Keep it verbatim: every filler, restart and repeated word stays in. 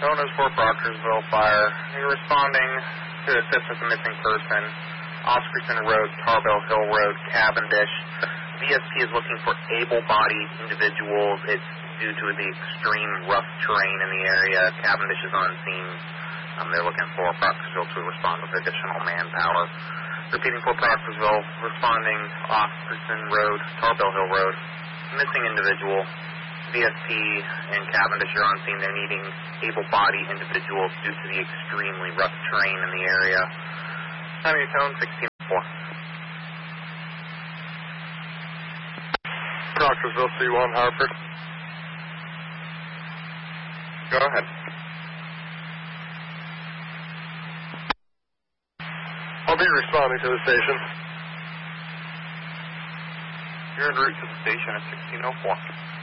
Known as for Proctorsville Fire. You're responding to assist with a missing person. Oscarson Road, Tarbell Hill Road, Cavendish. V S P is looking for able-bodied individuals. It's due to the extreme rough terrain in the area. Cavendish is on scene. Um, they're looking for Proctorsville to respond with additional manpower. Repeating for Proctorsville, responding Oscarson Road, Tarbell Hill Road. Missing individual. V S P and Cavendish are on scene. They're needing able-bodied individuals due to the extremely rough terrain in the area. Time your tone, sixteen oh four. Proctorsville C one, Hartford. Go ahead. I'll be responding to the station. You're en route to the station at sixteen oh four.